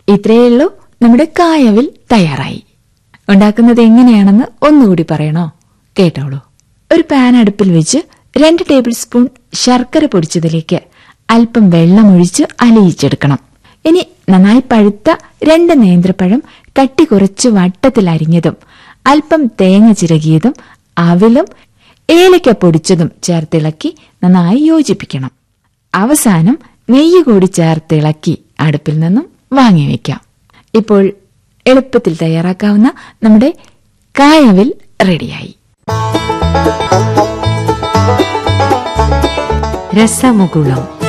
ഇത്രയേ ഉള്ളൂ, നമ്മുടെ കായവിൽ തയ്യാറായി. ഉണ്ടാക്കുന്നത് എങ്ങനെയാണെന്ന് ഒന്നുകൂടി പറയണോ? കേട്ടോളൂ. ഒരു പാൻ അടുപ്പിൽ വെച്ച് 2 ടേബിൾ സ്പൂൺ ശർക്കര പൊടിച്ചതിലേക്ക് അല്പം വെള്ളമൊഴിച്ച് അലിയിച്ചെടുക്കണം. ഇനി നന്നായി പഴുത്ത 2 നേന്ത്രപ്പഴം കട്ടി കുറച്ച് വട്ടത്തിൽ അരിഞ്ഞതും അല്പം തേങ്ങ ചിരകിയതും അവിലും ഏലക്ക പൊടിച്ചതും ചേർത്തിളക്കി നന്നായി യോജിപ്പിക്കണം. അവസാനം നെയ്യ് കൂടി ചേർത്തിളക്കി അടുപ്പിൽ നിന്നും വാങ്ങിവെക്കാം. ഇപ്പോൾ എളുപ്പത്തിൽ തയ്യാറാക്കാവുന്ന നമ്മുടെ കായവിൽ റെഡിയായി. രസമുകുളം.